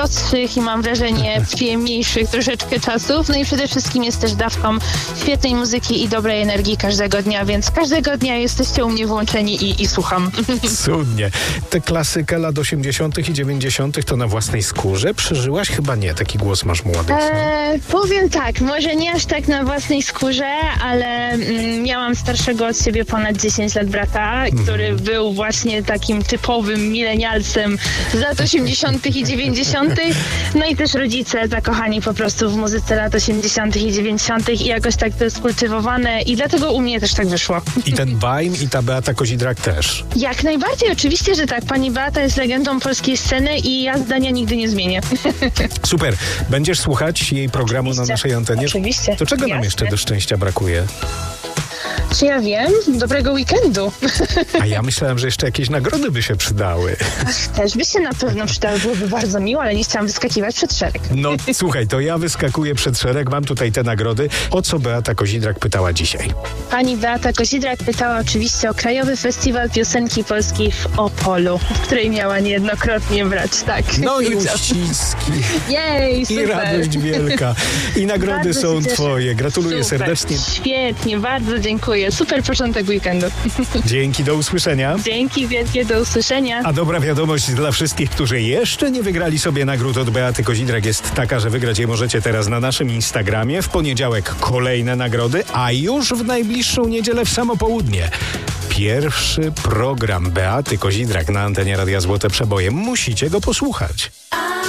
prostszych i mam wrażenie przyjemniejszych troszeczkę czasów. No i przede wszystkim jest też dawką świetnej muzyki i dobrej energii każdego dnia, więc każdego dnia jesteście u mnie włączeni i słucham. Cudnie. Tę klasykę lat 80. i 90. to na własnej skórze przeżyłaś? Chyba nie, taki głos masz młody. Powiem tak, może nie aż tak na własnej skórze, ale miałam starszego od siebie ponad 10 lat brata, który był właśnie takim typowym milenialsem z lat 80. i 90. No i też rodzice zakochani po prostu w muzyce lat 80. i 90. i jakoś tak to jest kultywowane i dlatego u mnie też tak wyszło. I ten Bajm i ta Beata Kozidrak też. Jak najbardziej, oczywiście, że tak. Pani Beata jest legendą polskiej sceny i ja zdania nigdy nie zmienię. Super. Będziesz słuchać jej programu na naszej antenie? Oczywiście. To czego nam jeszcze do szczęścia brakuje? Czy ja wiem? Dobrego weekendu. A ja myślałem, że jeszcze jakieś nagrody by się przydały. Też by się na pewno przydały, byłoby bardzo miło, ale nie chciałam wyskakiwać przed szereg. No słuchaj, to ja wyskakuję przed szereg, mam tutaj te nagrody. O co Beata Kozidrak pytała dzisiaj? Pani Beata Kozidrak pytała oczywiście o Krajowy Festiwal Piosenki Polskiej w Opolu, w której miała niejednokrotnie brać, tak. No i uściski. Jej, super. I radość wielka. I nagrody Bardzo są się cieszę. twoje. Gratuluję Super, serdecznie. Świetnie, bardzo dziękuję. Super początek weekendu. Dzięki, do usłyszenia. Dzięki wielkie, do usłyszenia. A dobra wiadomość dla wszystkich, którzy jeszcze nie wygrali sobie nagród od Beaty Kozidrak jest taka, że wygrać je możecie teraz na naszym Instagramie. W poniedziałek kolejne nagrody, a już w najbliższą niedzielę w samo południe pierwszy program Beaty Kozidrak na antenie Radia Złote Przeboje. Musicie go posłuchać.